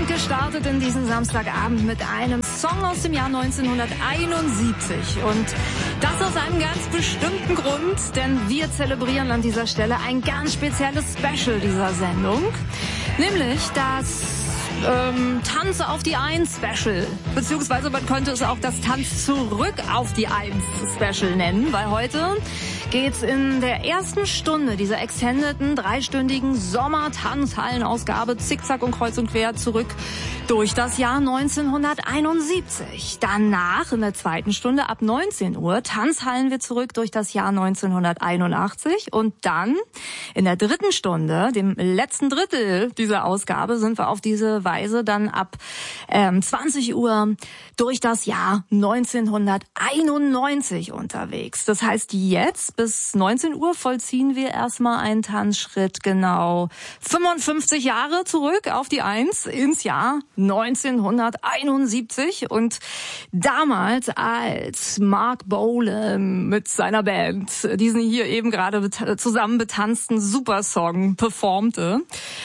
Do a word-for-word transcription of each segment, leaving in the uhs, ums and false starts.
sind gestartet in diesen Samstagabend mit einem Song aus dem Jahr neunzehnhunderteinundsiebzig. Und das aus einem ganz bestimmten Grund, denn wir zelebrieren an dieser Stelle ein ganz spezielles Special dieser Sendung. Nämlich das ähm, Tanz auf die Eins Special. Beziehungsweise man könnte es auch das Tanz zurück auf die Eins Special nennen, weil heute geht's in der ersten Stunde dieser extendeten, dreistündigen Sommer-Tanzhallen-Ausgabe zickzack und kreuz und quer zurück durch das Jahr neunzehnhunderteinundsiebzig. Danach in der zweiten Stunde ab neunzehn Uhr tanzhallen wir zurück durch das Jahr neunzehnhunderteinundachtzig und dann in der dritten Stunde, dem letzten Drittel dieser Ausgabe, sind wir auf diese Weise dann ab ähm, zwanzig Uhr durch das Jahr neunzehnhunderteinundneunzig unterwegs. Das heißt, jetzt bis neunzehn Uhr vollziehen wir erstmal einen Tanzschritt genau fünfundfünfzig Jahre zurück auf die Eins ins Jahr neunzehnhunderteinundsiebzig und damals, als Marc Bolan mit seiner Band diesen hier eben gerade bet- zusammen betanzten Supersong performte,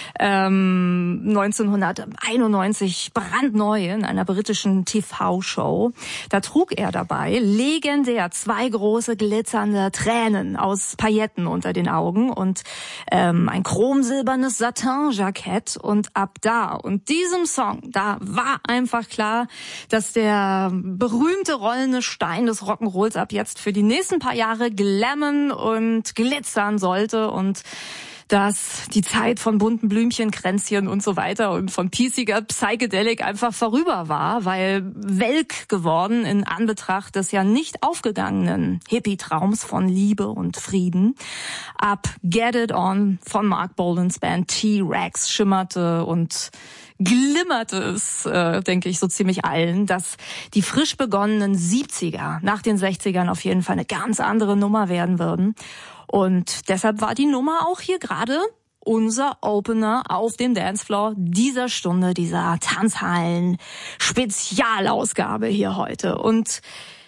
ähm, neunzehnhunderteinundneunzig brandneu in einer britischen T V-Show, da trug er dabei legendär zwei große glitzernde Tränen aus Pailletten unter den Augen und ähm, ein chromsilbernes Satin-Jackett und ab da und diesem Song, da war einfach klar, dass der berühmte rollende Stein des Rock'n'Rolls ab jetzt für die nächsten paar Jahre glammen und glitzern sollte und dass die Zeit von bunten Blümchen, Kränzchen und so weiter und von pieciger Psychedelic einfach vorüber war, weil welk geworden in Anbetracht des ja nicht aufgegangenen Hippie-Traums von Liebe und Frieden. Ab Get It On von Marc Bolans Band T-Rex schimmerte und glimmerte es, äh, denke ich, so ziemlich allen, dass die frisch begonnenen siebziger nach den sechzigern auf jeden Fall eine ganz andere Nummer werden würden. Und deshalb war die Nummer auch hier gerade unser Opener auf dem Dancefloor dieser Stunde, dieser Tanzhallen-Spezialausgabe hier heute. Und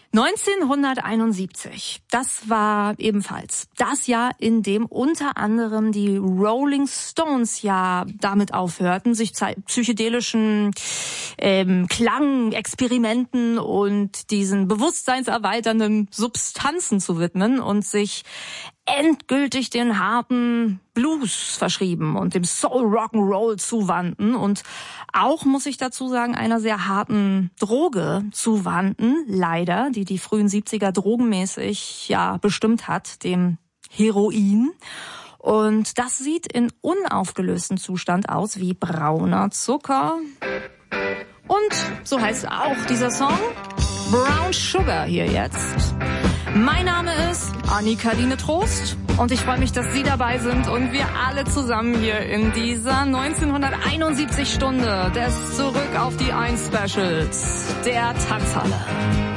neunzehnhunderteinundsiebzig, das war ebenfalls das Jahr, in dem unter anderem die Rolling Stones ja damit aufhörten, sich psychedelischen ähm, Klangexperimenten und diesen bewusstseinserweiternden Substanzen zu widmen und sich endgültig den harten Blues verschrieben und dem Soul Rock'n'Roll zuwandten und auch, muss ich dazu sagen, einer sehr harten Droge zuwandten, leider, die die frühen siebziger drogenmäßig ja bestimmt hat, dem Heroin. Und das sieht in unaufgelöstem Zustand aus wie brauner Zucker. Und so heißt auch dieser Song, Brown Sugar hier jetzt. Mein Name ist Annika Line Trost und ich freue mich, dass Sie dabei sind und wir alle zusammen hier in dieser neunzehnhunderteinundsiebzig Stunde des Zurück auf die Eins Specials der Tanzhalle.